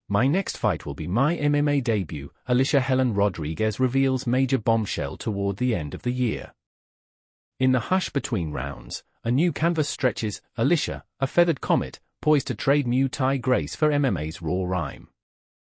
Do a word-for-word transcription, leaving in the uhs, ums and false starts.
My next fight will be my M M A debut, Alicia Helen Rodriguez reveals major bombshell toward the end of the year. In the hush between rounds, a new canvas stretches, Alicia, a feathered comet, poised to trade Muay Thai grace for M M A's raw rhyme.